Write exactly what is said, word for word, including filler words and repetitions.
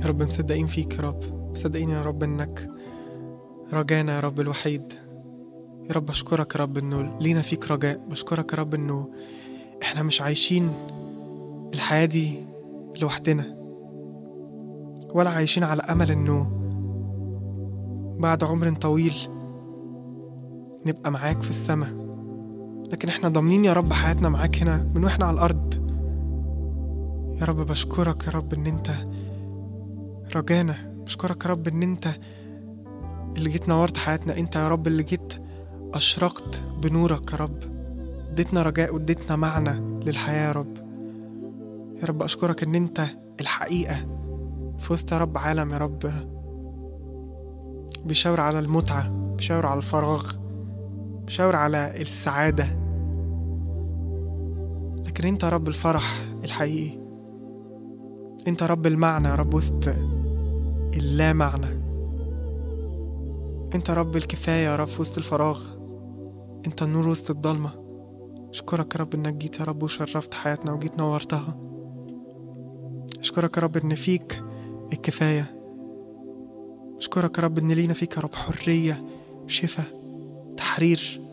رب مصدقين فيك يا رب، مصدقين يا رب إنك رجانا يا رب الوحيد. يا رب أشكرك يا رب إنه لينا فيك رجاء. بشكرك يا رب إنه إحنا مش عايشين الحياة دي لوحدنا، ولا عايشين على أمل إنه بعد عمر طويل نبقى معاك في السماء، لكن إحنا ضامنين يا رب حياتنا معاك هنا من وإحنا على الأرض. يا رب بشكرك يا رب إن أنت رجانا. بشكرك يا رب إن أنت اللي جيت نورت حياتنا. أنت يا رب اللي جيت أشرقت بنورك يا رب، اديتنا رجاء واديتنا معنى للحياة يا رب. يا رب أشكرك إن أنت الحقيقة في وسط يا رب عالم يا رب بيشاور على المتعة، بيشاور على الفراغ، بيشاور على السعادة، لكن أنت يا رب الفرح الحقيقي. أنت يا رب المعنى يا رب وسط اللا معنى. أنت يا رب الكفاية يا رب في وسط الفراغ. أنت النور وسط الضلمة. أشكرك يا رب إنك جيت يا رب وشرفت حياتنا وجيت نورتها. أشكرك يا رب إن فيك الكفاية. أشكرك يا رب إن لينا فيك يا رب حرية، شفاء، تحرير.